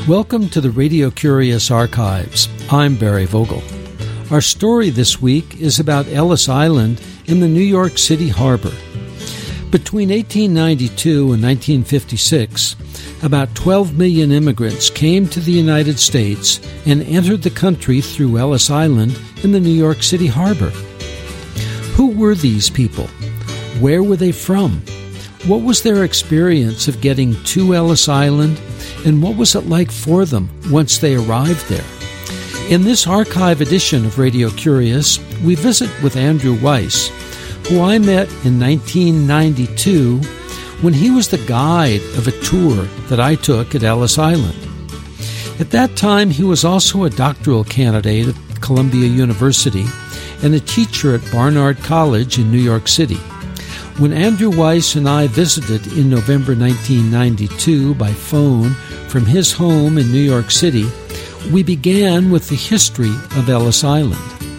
Welcome to the Radio Curious Archives. I'm Barry Vogel. Our story this week is about Ellis Island in the New York City harbor. Between 1892 and 1956, about 12 million immigrants came to the United States and entered the country through Ellis Island in the New York City harbor. Who were these people? Where were they from? What was their experience of getting to Ellis Island, and what was it like for them once they arrived there? In this archive edition of Radio Curious, we visit with Andrew Weiss, who I met in 1992 when he was the guide of a tour that I took at Ellis Island. At that time, he was also a doctoral candidate at Columbia University and a teacher at Barnard College in New York City. When Andrew Weiss and I visited in November 1992 by phone from his home in New York City, we began with the history of Ellis Island.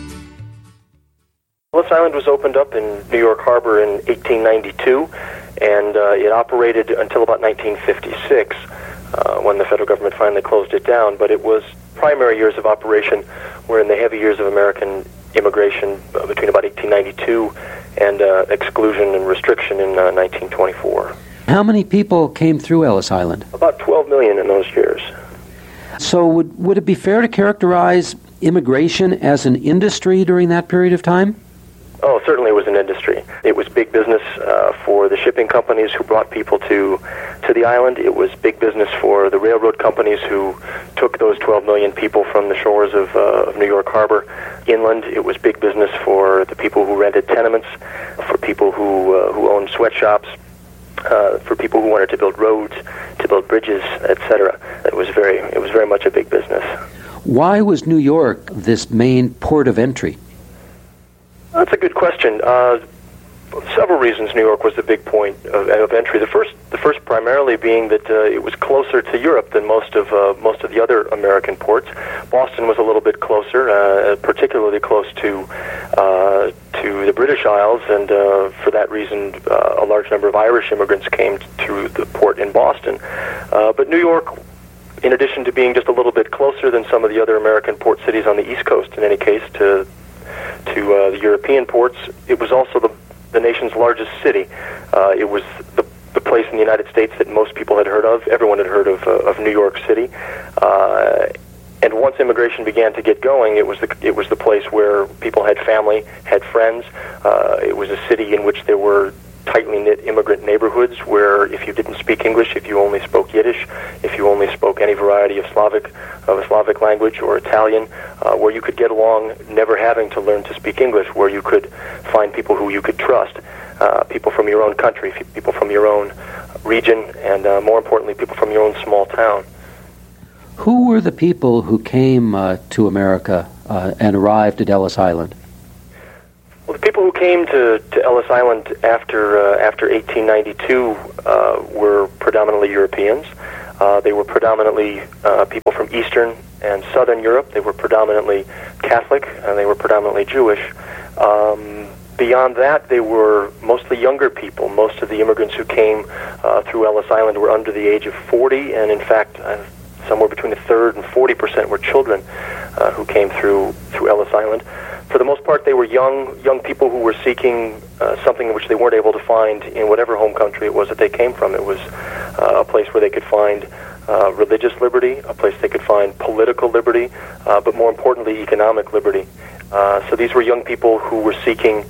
Ellis Island was opened up in New York Harbor in 1892, and it operated until about 1956, when the federal government finally closed it down. But it was primary years of operation were in the heavy years of American immigration between about 1892 and exclusion and restriction in 1924. How many people came through Ellis Island? About 12 million in those years. So would it be fair to characterize immigration as an industry during that period of time? Oh, certainly it was an industry. It was big business for the shipping companies who brought people to the island. It was big business for the railroad companies who took those 12 million people from the shores of New York Harbor inland. It was big business for the people who rented tenements, for people who owned sweatshops, for people who wanted to build roads, to build bridges, etc. It was very much a big business. Why was New York this main port of entry? That's a good question. Several reasons New York was the big point of entry. The first primarily being that it was closer to Europe than most of the other American ports. Boston was a little bit closer, particularly close to the British Isles, and for that reason, a large number of Irish immigrants came through the port in Boston. But New York, in addition to being just a little bit closer than some of the other American port cities on the East Coast, in any case, to the European ports, it was also the nation's largest city. It was the place in the United States that most people had heard of. Everyone had heard of New York City. And once immigration began to get going, it was the place where people had family, had friends. It was a city in which there were tightly knit immigrant neighborhoods where if you didn't speak English, if you only spoke Yiddish, if you only spoke any variety of a Slavic language or Italian, where you could get along never having to learn to speak English, where you could find people who you could trust, people from your own country, people from your own region, and more importantly, people from your own small town. Who were the people who came to America and arrived at Ellis Island? Well, the people who came to Ellis Island after 1892 were predominantly Europeans. They were predominantly people from Eastern and Southern Europe. They were predominantly Catholic, and they were predominantly Jewish. Beyond that, they were mostly younger people. Most of the immigrants who came through Ellis Island were under the age of 40, and in fact, somewhere between a third and 40% were children who came through Ellis Island. For the most part, they were young people who were seeking something which they weren't able to find in whatever home country it was that they came from. It was a place where they could find religious liberty, a place they could find political liberty, but more importantly, economic liberty. So these were young people who were seeking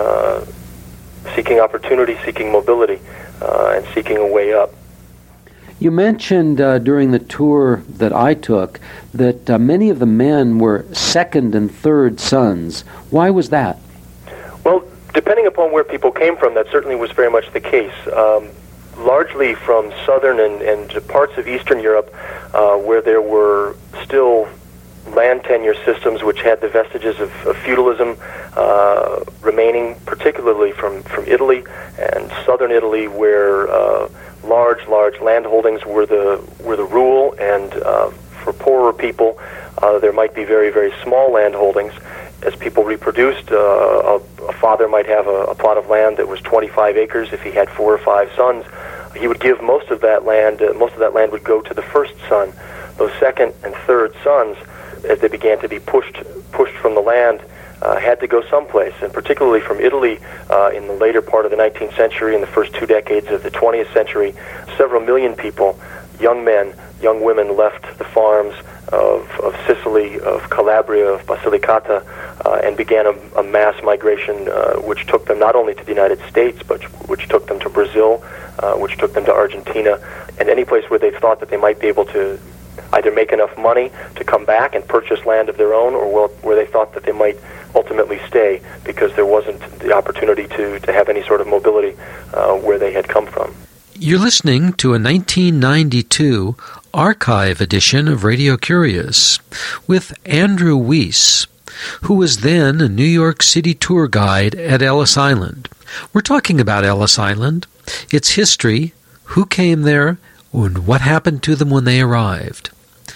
opportunity, seeking mobility, and seeking a way up. You mentioned during the tour that I took that many of the men were second and third sons. Why was that? Well, depending upon where people came from, that certainly was very much the case. Largely from southern and parts of Eastern Europe, where there were still land tenure systems which had the vestiges of feudalism remaining, particularly from Italy and southern Italy, where large land holdings were the rule, and for poorer people, there might be very, very small land holdings. As people reproduced, a father might have a plot of land that was 25 acres. If he had 4 or 5 sons, he would give most of that land. Most of that land would go to the first son, those second and third sons, as they began to be pushed from the land, had to go someplace, and particularly from Italy in the later part of the 19th century and the first 2 decades of the 20th century, several million people, young men, young women, left the farms of Sicily, of Calabria, of Basilicata, and began a mass migration which took them not only to the United States, but which took them to Brazil, which took them to Argentina, and any place where they thought that they might be able to either make enough money to come back and purchase land of their own, or where they thought that they might ultimately stay because there wasn't the opportunity to have any sort of mobility where they had come from. You're listening to a 1992 archive edition of Radio Curious with Andrew Weiss, who was then a New York City tour guide at Ellis Island. We're talking about Ellis Island, its history, who came there, and what happened to them when they arrived.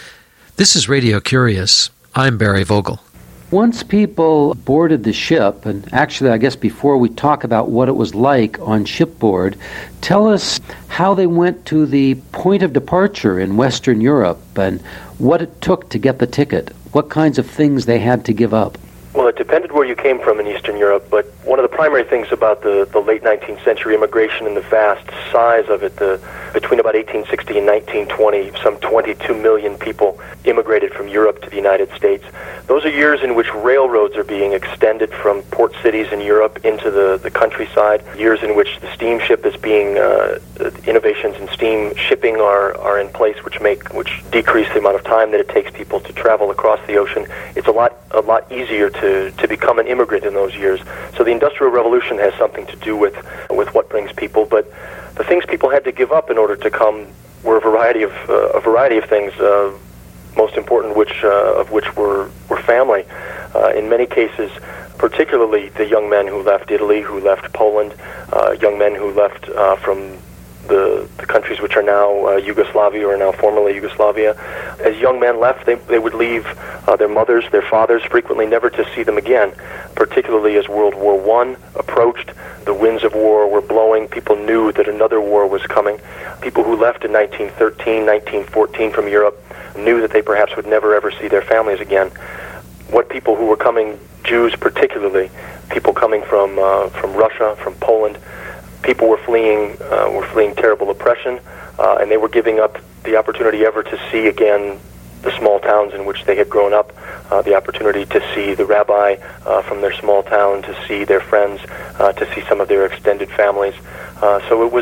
This is Radio Curious. I'm Barry Vogel. Once people boarded the ship, and actually I guess before we talk about what it was like on shipboard, tell us how they went to the point of departure in Western Europe and what it took to get the ticket, what kinds of things they had to give up. Well, it depended where you came from in Eastern Europe, but one of the primary things about the late 19th century immigration and the vast size of it, between about 1860 and 1920, some 22 million people immigrated from Europe to the United States. Those are years in which railroads are being extended from port cities in Europe into the countryside, years in which the steamship is being, innovations in steam shipping are in place, which decrease the amount of time that it takes people to travel across the ocean. It's a lot easier to become an immigrant in those years. So the Industrial Revolution has something to do with what brings people, but the things people had to give up in order to come were a variety of things. Most important of which were family. In many cases, particularly the young men who left Italy, who left Poland, young men who left from the countries which are now Yugoslavia, or now formerly Yugoslavia. As young men left, they would leave their mothers, their fathers, frequently never to see them again, particularly as World War I approached. The winds of war were blowing. People knew that another war was coming. People who left in 1913, 1914 from Europe knew that they perhaps would never ever see their families again. What people who were coming, Jews particularly, people coming from Russia, from Poland, people were fleeing terrible oppression, and they were giving up the opportunity ever to see again the small towns in which they had grown up, the opportunity to see the rabbi from their small town, to see their friends, to see some of their extended families. So it was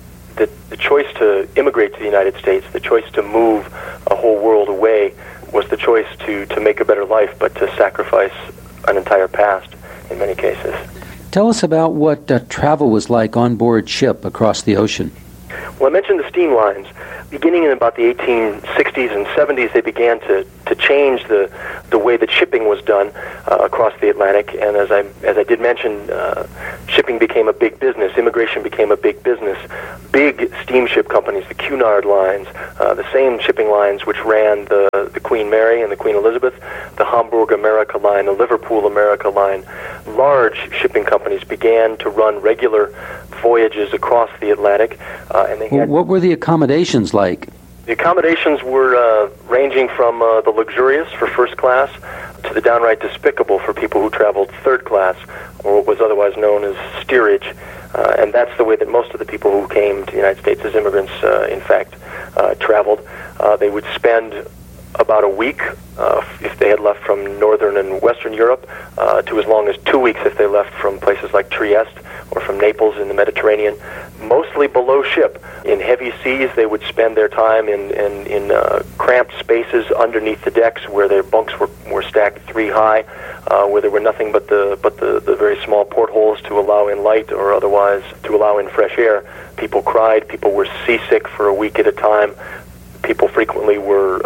the choice to immigrate to the United States, the choice to move a whole world away, was the choice to make a better life, but to sacrifice an entire past in many cases. Tell us about what travel was like on board ship across the ocean. Well, I mentioned the steam lines. Beginning in about the 1860s and 70s, they began to change the way that shipping was done across the Atlantic. And as I did mention, shipping became a big business. Immigration became a big business. Big steamship companies, the Cunard lines, the same shipping lines which ran the Queen Mary and the Queen Elizabeth, the Hamburg America line, the Liverpool America line, large shipping companies began to run regular voyages across the Atlantic. And they had, what were the accommodations like? The accommodations were ranging from the luxurious for first class to the downright despicable for people who traveled third class, or what was otherwise known as steerage. And that's the way that most of the people who came to the United States as immigrants, in fact, traveled. They would spend about a week if they had left from Northern and Western Europe, to as long as 2 weeks if they left from places like Trieste or from Naples in the Mediterranean, mostly below ship. In heavy seas, they would spend their time in cramped spaces underneath the decks where their bunks were stacked 3 high, where there were nothing but the very small portholes to allow in light or otherwise to allow in fresh air. People cried. People were seasick for a week at a time. People frequently were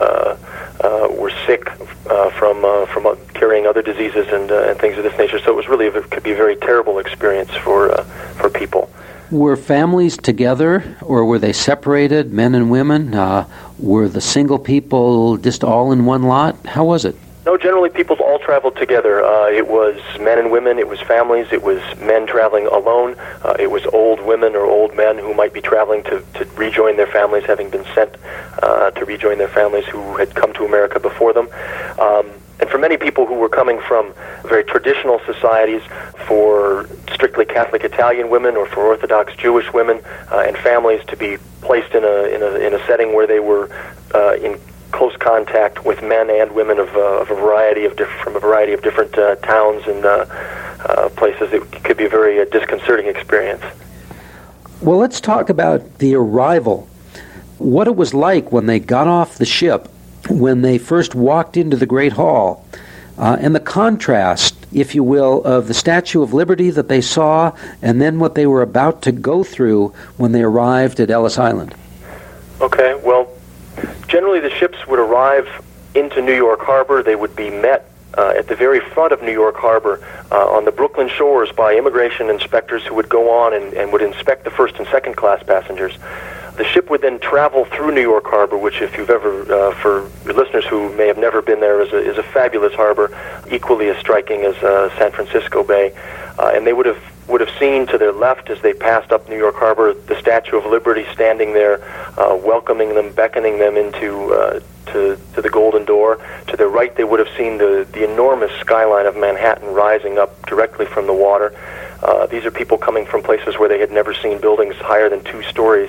sick from carrying other diseases and things of this nature. So it was really could be a very terrible experience for people. Were families together, or were they separated, men and women? Were the single people just all in one lot? How was it? No, generally people all traveled together. It was men and women, it was families, it was men traveling alone, it was old women or old men who might be traveling to rejoin their families, having been sent to rejoin their families who had come to America before them. And for many people who were coming from very traditional societies, for strictly Catholic Italian women or for Orthodox Jewish women and families, to be placed in a setting where they were in close contact with men and women from a variety of different towns and places, it could be a very disconcerting experience. Well, let's talk about the arrival. What it was like when they got off the ship, when they first walked into the Great Hall, and the contrast, if you will, of the Statue of Liberty that they saw and then what they were about to go through when they arrived at Ellis Island. Okay, well, generally the ships would arrive into New York Harbor. They would be met at the very front of New York Harbor on the Brooklyn shores by immigration inspectors who would go on and would inspect the first and second class passengers. The ship would then travel through New York Harbor, which, if you've ever, for your listeners who may have never been there, is a fabulous harbor, equally as striking as San Francisco Bay. And they would have seen to their left as they passed up New York Harbor the Statue of Liberty standing there, welcoming them, beckoning them into to the Golden Door. To their right, they would have seen the enormous skyline of Manhattan rising up directly from the water. These are people coming from places where they had never seen buildings higher than 2 stories,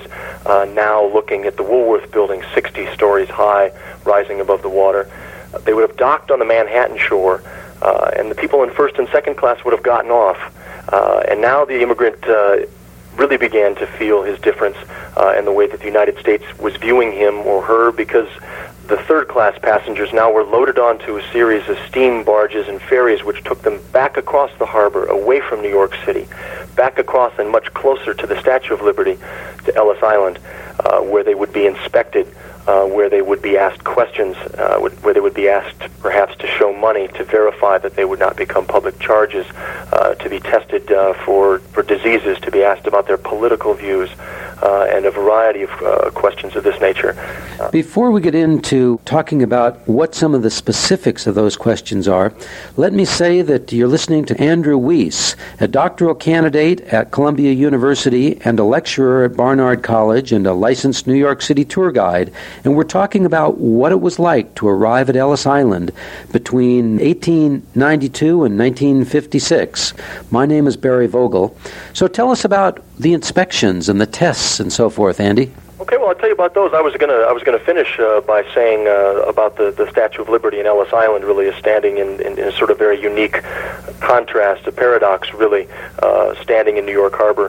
now looking at the Woolworth Building 60 stories high, rising above the water. They would have docked on the Manhattan shore, and the people in first and second class would have gotten off. And now the immigrant really began to feel his difference in the way that the United States was viewing him or her, because the third-class passengers now were loaded onto a series of steam barges and ferries which took them back across the harbor, away from New York City, back across and much closer to the Statue of Liberty, to Ellis Island, where they would be inspected, where they would be asked questions, where they would be asked perhaps to show money to verify that they would not become public charges, to be tested for diseases, to be asked about their political views, and a variety of questions of this nature. Before we get into talking about what some of the specifics of those questions are, let me say that you're listening to Andrew Weiss, a doctoral candidate at Columbia University and a lecturer at Barnard College and a licensed New York City tour guide, and we're talking about what it was like to arrive at Ellis Island between 1892 and 1956. My name is Barry Vogel. So tell us about the inspections and the tests and so forth, Andy. Okay, well, I'll tell you about those. I was gonna finish by saying about the Statue of Liberty in Ellis Island really is standing in a sort of very unique contrast, a paradox, really, standing in New York Harbor.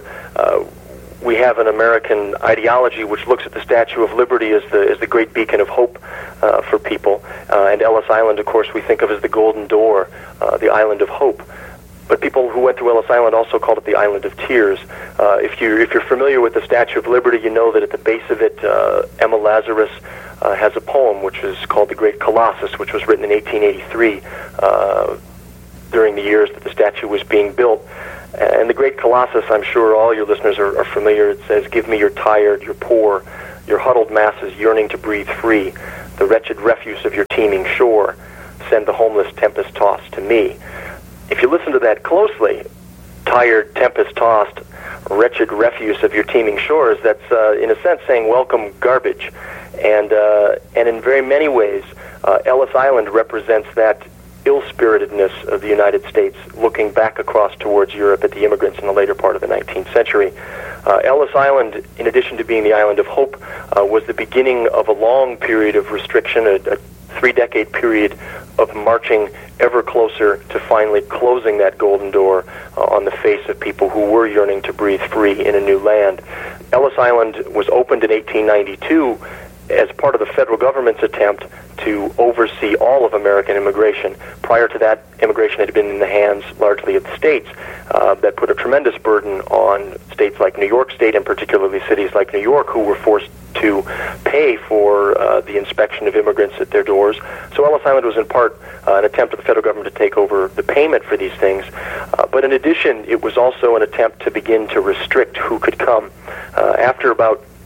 We have an American ideology which looks at the Statue of Liberty as the great beacon of hope for people, and Ellis Island, of course, we think of as the Golden Door, the island of hope. But people who went to Ellis Island also called it the Island of Tears. If you're familiar with the Statue of Liberty, you know that at the base of it, Emma Lazarus has a poem which is called The Great Colossus, which was written in 1883 during the years that the statue was being built. And the Great Colossus, I'm sure all your listeners are familiar. It says, "Give me your tired, your poor, your huddled masses yearning to breathe free, the wretched refuse of your teeming shore. Send the homeless tempest-tossed to me." If you listen to that closely, tired, tempest-tossed, wretched refuse of your teeming shores, that's in a sense saying welcome garbage. And in very many ways, Ellis Island represents that ill-spiritedness of the United States looking back across towards Europe at the immigrants in the later part of the 19th century. Ellis Island, in addition to being the island of hope, was the beginning of a long period of restriction, a 3-decade period of marching ever closer to finally closing that golden door on the face of people who were yearning to breathe free in a new land. Ellis Island was opened in 1892 as part of the federal government's attempt to oversee all of American immigration. Prior to that, immigration had been in the hands largely of the states. That put a tremendous burden on states like New York State, and particularly cities like New York, who were forced to pay for the inspection of immigrants at their doors. So Ellis Island was in part an attempt of the federal government to take over the payment for these things. But in addition, it was also an attempt to begin to restrict who could come. After about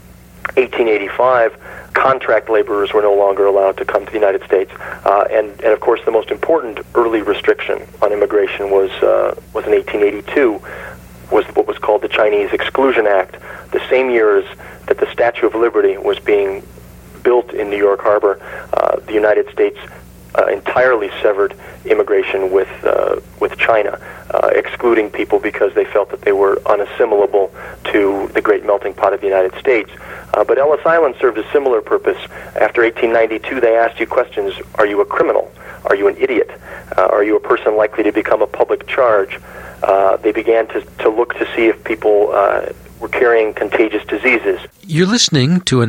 1885, contract laborers were no longer allowed to come to the United States. And of course, the most important early restriction on immigration was in 1882, was what was called the Chinese Exclusion Act, the same years that the Statue of Liberty was being built in New York Harbor. The United States entirely severed immigration with China, excluding people because they felt that they were unassimilable to the great melting pot of the United States. But Ellis Island served a similar purpose. After 1892, they asked you questions: are you a criminal? Are you an idiot? Are you a person likely to become a public charge? They began to look to see if people were carrying contagious diseases. You're listening to a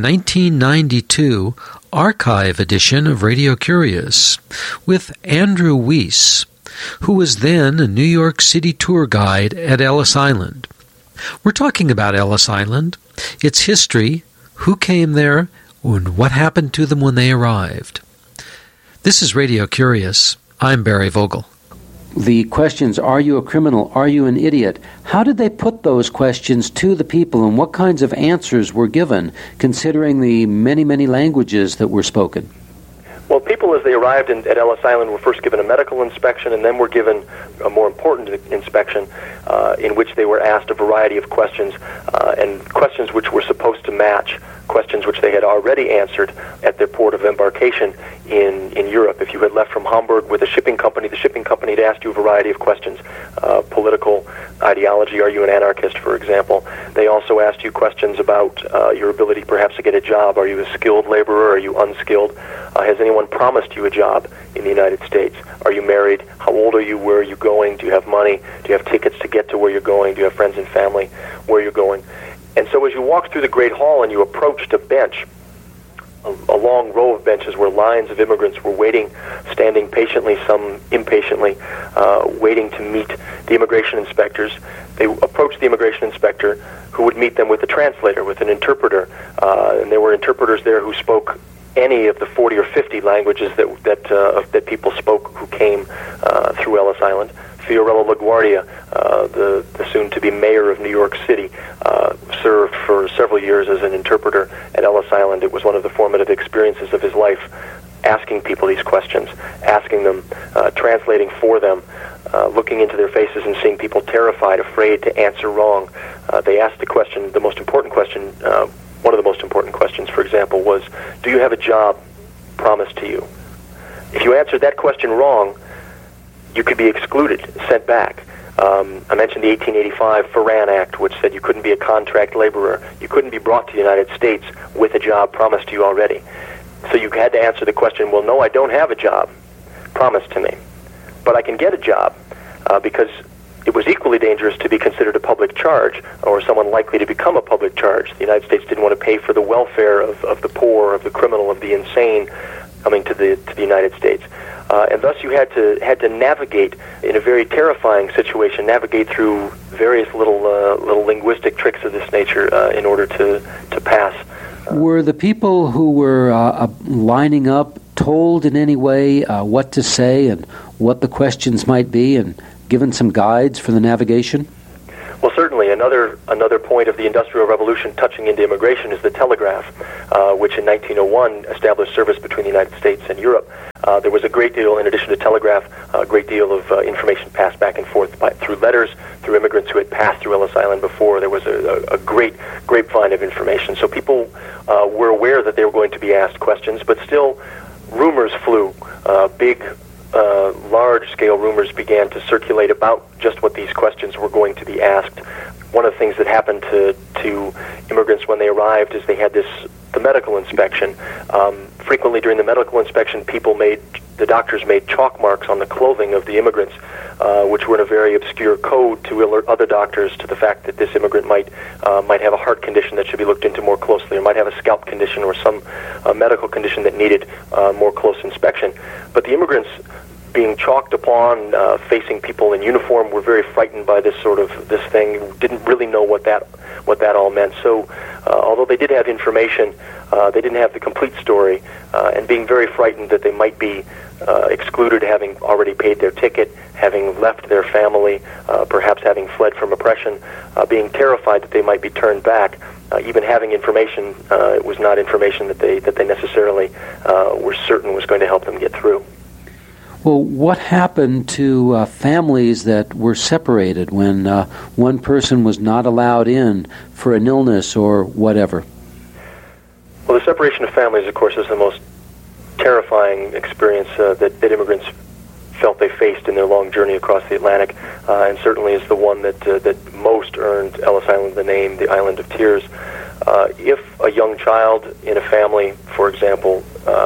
1992 archive edition of Radio Curious with Andrew Weiss, who was then a New York City tour guide at Ellis Island. We're talking about Ellis Island, its history, who came there, and what happened to them when they arrived. This is Radio Curious. I'm Barry Vogel. The questions, are you a criminal, are you an idiot? How did they put those questions to the people, and what kinds of answers were given, considering the many, many languages that were spoken? Well, people as they arrived at Ellis Island were first given a medical inspection, and then were given a more important inspection in which they were asked a variety of questions, and questions which were supposed to match questions which they had already answered at their port of embarkation in Europe. If you had left from Hamburg with a shipping company, the shipping company had asked you a variety of questions. Political ideology, are you an anarchist, for example? They also asked you questions about your ability perhaps to get a job. Are you a skilled laborer? Are you unskilled? Has anyone promised you a job in the United States? Are you married? How old are you? Where are you going? Do you have money? Do you have tickets to get to where you're going? Do you have friends and family where you're going? And so as you walked through the Great Hall and you approached a bench, a long row of benches where lines of immigrants were waiting, standing patiently, some impatiently, waiting to meet the immigration inspectors. They approached the immigration inspector, who would meet them with a translator, with an interpreter. And there were interpreters there who spoke any of the 40 or 50 languages that people spoke who came through Ellis Island. Fiorello LaGuardia, the soon-to-be mayor of New York City, served for several years as an interpreter at Ellis Island. It was one of the formative experiences of his life, asking people these questions, asking them, translating for them, looking into their faces and seeing people terrified, afraid to answer wrong. They asked the question, the most important question, one of the most important questions, for example, was, do you have a job promised to you? If you answered that question wrong, you could be excluded, sent back. I mentioned the 1885 Ferran Act, which said you couldn't be a contract laborer. You couldn't be brought to the United States with a job promised to you already. So you had to answer the question, well, no, I don't have a job promised to me, but I can get a job, because it was equally dangerous to be considered a public charge or someone likely to become a public charge. The United States didn't want to pay for the welfare of the poor, of the criminal, of the insane coming to the United States. And thus you had to navigate in a very terrifying situation, navigate through various little linguistic tricks of this nature in order to pass. Were the people who were lining up told in any way what to say and what the questions might be, and given some guides for the navigation? Well, certainly. Another point of the Industrial Revolution touching into immigration is the telegraph, which in 1901 established service between the United States and Europe. There was a great deal, in addition to telegraph, a great deal of information passed back and forth through letters, through immigrants who had passed through Ellis Island before. There was a great grapevine of information. So people were aware that they were going to be asked questions, but still rumors flew. Large-scale rumors began to circulate about just what these questions were going to be asked. One of the things that happened to immigrants when they arrived is they had the medical inspection. Frequently during the medical inspection, the doctors made chalk marks on the clothing of the immigrants, which were in a very obscure code to alert other doctors to the fact that this immigrant might have a heart condition that should be looked into more closely, or might have a scalp condition or some medical condition that needed more close inspection. But the immigrants, being chalked upon, facing people in uniform, were very frightened by this thing. Didn't really know what that all meant. So, although they did have information, they didn't have the complete story, and being very frightened that they might be excluded, having already paid their ticket, having left their family, perhaps having fled from oppression, being terrified that they might be turned back. even having information, it was not information that they necessarily were certain was going to help them get through. Well, what happened to families that were separated when one person was not allowed in for an illness or whatever? Well, the separation of families, of course, is the most terrifying experience that immigrants felt they faced in their long journey across the Atlantic, and certainly is the one that most earned Ellis Island the name, the Island of Tears. If a young child in a family, for example,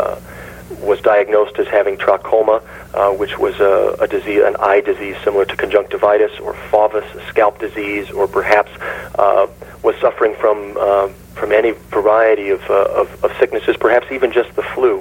was diagnosed as having trachoma, which was a disease, an eye disease similar to conjunctivitis, or FAVus, a scalp disease, or perhaps was suffering from any variety of sicknesses, perhaps even just the flu,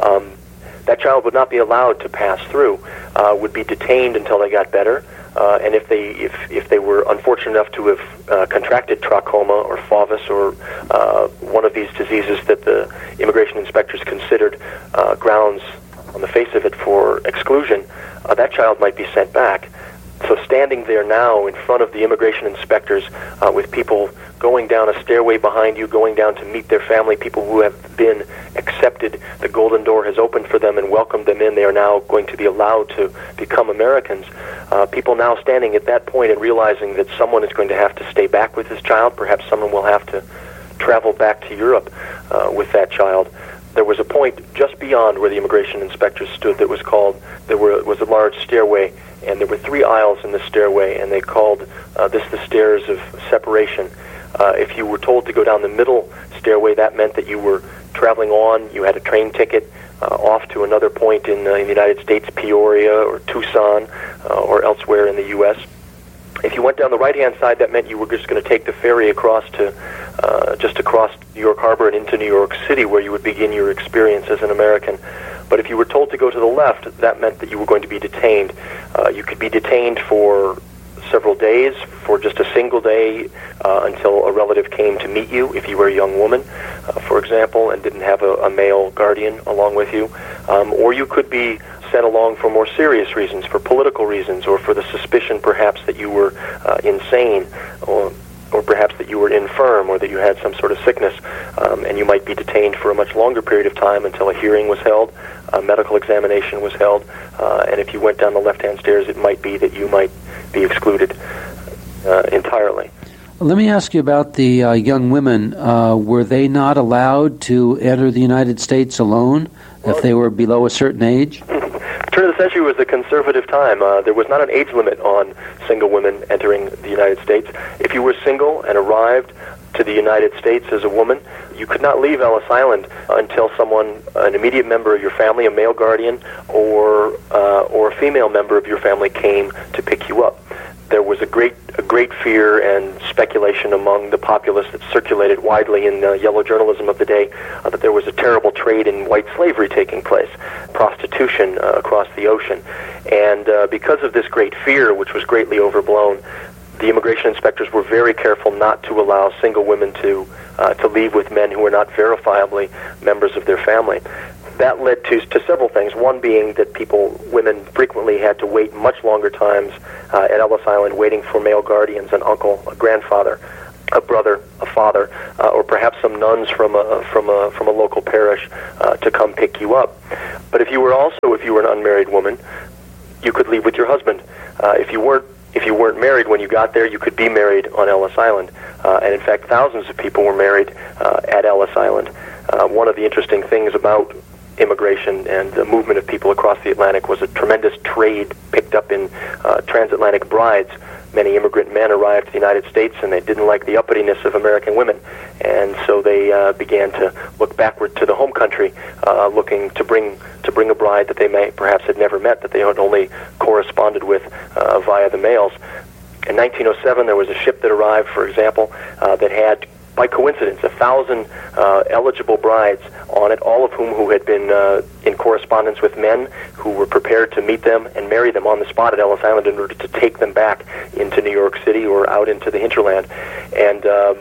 that child would not be allowed to pass through, would be detained until they got better. And if they were unfortunate enough to have contracted trachoma or FAVus or one of these diseases that the immigration inspectors considered grounds on the face of it for exclusion, that child might be sent back. So standing there now in front of the immigration inspectors with people going down a stairway behind you, going down to meet their family, people who have been accepted, the golden door has opened for them and welcomed them in. They are now going to be allowed to become Americans. People now standing at that point and realizing that someone is going to have to stay back with this child. Perhaps someone will have to travel back to Europe with that child. There was a point just beyond where the immigration inspectors stood that was called, was a large stairway, and there were 3 aisles in the stairway, and they called this the stairs of separation. If you were told to go down the middle stairway, that meant that you were traveling on, you had a train ticket off to another point in the United States, Peoria or Tucson or elsewhere in the U.S. If you went down the right-hand side, that meant you were just going to take the ferry across to just across New York Harbor and into New York City, where you would begin your experience as an American. But if you were told to go to the left, that meant that you were going to be detained. You could be detained for several days, for just a single day, until a relative came to meet you, if you were a young woman, for example, and didn't have a male guardian along with you. Or you could be sent along for more serious reasons, for political reasons, or for the suspicion perhaps that you were insane, or perhaps that you were infirm, or that you had some sort of sickness, and you might be detained for a much longer period of time until a hearing was held, a medical examination was held, and if you went down the left-hand stairs, it might be that you might be excluded entirely. Let me ask you about the young women. Were they not allowed to enter the United States alone if they were below a certain age? The turn of the century was a conservative time. There was not an age limit on single women entering the United States. If you were single and arrived to the United States as a woman, you could not leave Ellis Island until someone, an immediate member of your family, a male guardian, or a female member of your family came to pick you up. There was a great fear and speculation among the populace that circulated widely in the yellow journalism of the day that there was a terrible trade in white slavery taking place, prostitution across the ocean. And because of this great fear, which was greatly overblown, the immigration inspectors were very careful not to allow single women to leave with men who were not verifiably members of their family. That led to several things, one being that women frequently had to wait much longer times at Ellis Island waiting for male guardians, an uncle, a grandfather, a brother, a father, or perhaps some nuns from a local parish to come pick you up. But if you were an unmarried woman, you could leave with your husband. If you weren't married when you got there, you could be married on Ellis Island. And in fact, thousands of people were married at Ellis Island. One of the interesting things about immigration and the movement of people across the Atlantic was a tremendous trade picked up in transatlantic brides. Many immigrant men arrived to the United States, and they didn't like the uppityness of American women, and so they began to look backward to the home country, looking to bring a bride that they may perhaps had never met, that they had only corresponded with via the mails. In 1907, there was a ship that arrived, for example, that had, by coincidence, 1,000 eligible brides on it, all of whom who had been in correspondence with men who were prepared to meet them and marry them on the spot at Ellis Island in order to take them back into New York City or out into the hinterland. And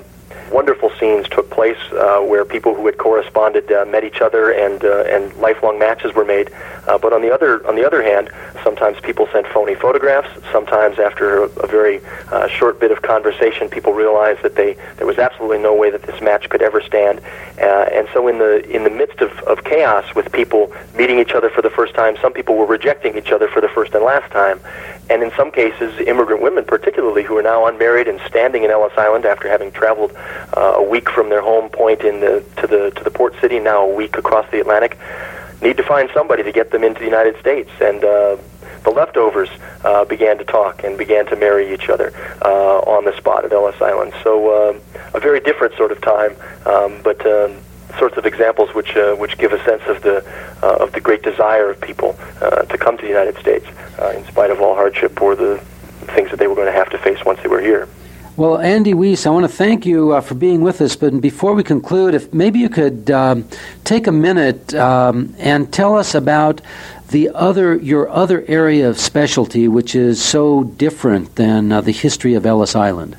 wonderful scenes took place where people who had corresponded met each other, and lifelong matches were made. But on the other hand, sometimes people sent phony photographs. Sometimes after a very short bit of conversation, people realized that there was absolutely no way that this match could ever stand. And so in the midst of chaos, with people meeting each other for the first time, some people were rejecting each other for the first and last time. And in some cases, immigrant women particularly, who are now unmarried and standing in Ellis Island after having traveled a week from their home point to the port city, now a week across the Atlantic, need to find somebody to get them into the United States. And the leftovers began to talk and began to marry each other on the spot at Ellis Island. So a very different sort of time, but sorts of examples which give a sense of the great desire of people to come to the United States in spite of all hardship or the things that they were going to have to face once they were here. Well, Andy Weiss, I want to thank you for being with us, but before we conclude, if maybe you could take a minute and tell us about your other area of specialty, which is so different than the history of Ellis Island.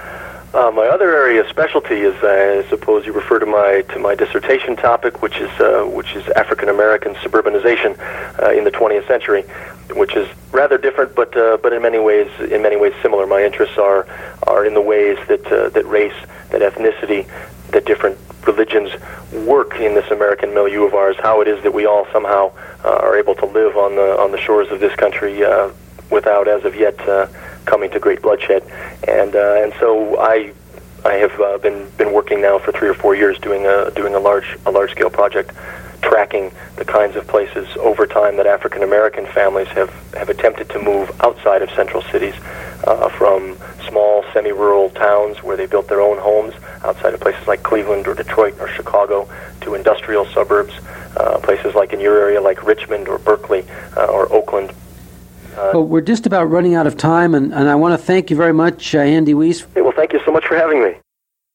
My other area of specialty is, I suppose you refer to my dissertation topic, which is African American suburbanization in the 20th century, which is rather different, but in many ways similar. My interests are in the ways that race, that ethnicity, that different religions work in this American milieu of ours. How it is that we all somehow are able to live on the shores of this country without, as of yet, coming to great bloodshed. And so I have been working now for 3 or 4 years doing a large scale project, tracking the kinds of places over time that African American families have attempted to move outside of central cities, from small semi-rural towns where they built their own homes outside of places like Cleveland or Detroit or Chicago, to industrial suburbs, places like in your area like Richmond or Berkeley or Oakland. Well, we're just about running out of time, and I want to thank you very much, Andy Weiss. Hey, well, thank you so much for having me.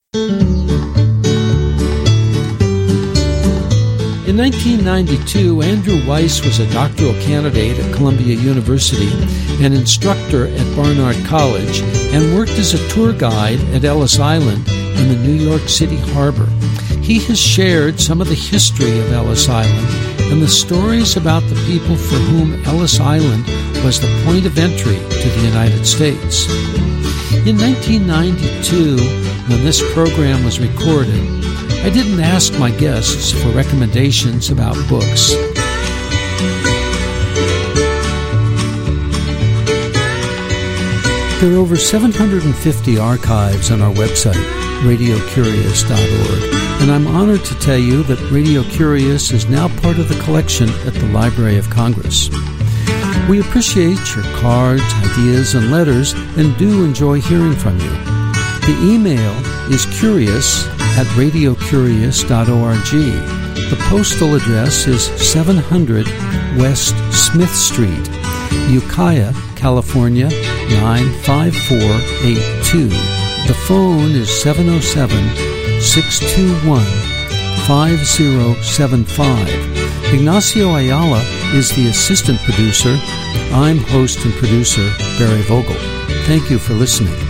In 1992, Andrew Weiss was a doctoral candidate at Columbia University, an instructor at Barnard College, and worked as a tour guide at Ellis Island in the New York City harbor. He has shared some of the history of Ellis Island and the stories about the people for whom Ellis Island was the point of entry to the United States. In 1992, when this program was recorded, I didn't ask my guests for recommendations about books. There are over 750 archives on our website, radiocurious.org, and I'm honored to tell you that Radio Curious is now part of the collection at the Library of Congress. We appreciate your cards, ideas, and letters, and do enjoy hearing from you. The email is curious@radiocurious.org. The postal address is 700 West Smith Street, Ukiah, California, 95482. The phone is 707-621-5075. Ignacio Ayala is the assistant producer. I'm host and producer Barry Vogel. Thank you for listening.